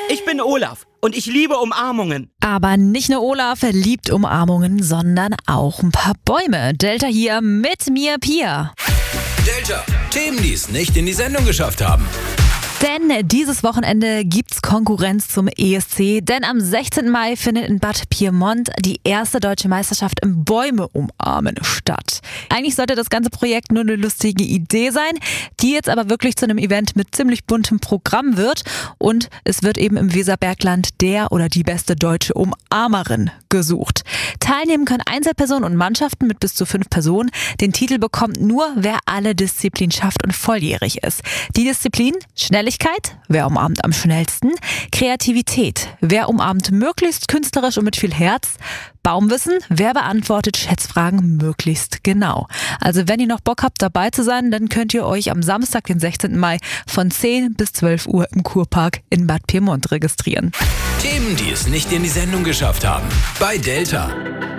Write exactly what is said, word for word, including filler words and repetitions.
Ich bin Olaf und ich liebe Umarmungen. Aber nicht nur Olaf liebt Umarmungen, sondern auch ein paar Bäume. Delta hier mit mir, Pia. Delta, Themen, die es nicht in die Sendung geschafft haben. Denn dieses Wochenende gibt's Konkurrenz zum E S C, denn am sechzehnten Mai findet in Bad Pyrmont die erste deutsche Meisterschaft im Bäume umarmen statt. Eigentlich sollte das ganze Projekt nur eine lustige Idee sein, die jetzt aber wirklich zu einem Event mit ziemlich buntem Programm wird, und es wird eben im Weserbergland der oder die beste deutsche Umarmerin gesucht. Teilnehmen können Einzelpersonen und Mannschaften mit bis zu fünf Personen. Den Titel bekommt nur, wer alle Disziplinen schafft und volljährig ist. Die Disziplin: Schnelligkeit, wer umarmt am schnellsten; Kreativität, wer umarmt möglichst künstlerisch und mit viel Herz; Baumwissen, wer beantwortet Schätzfragen möglichst genau. Also wenn ihr noch Bock habt, dabei zu sein, dann könnt ihr euch am Samstag, den sechzehnten Mai von zehn bis zwölf Uhr im Kurpark in Bad Pyrmont registrieren. Themen, die es nicht in die Sendung geschafft haben. Bei Delta.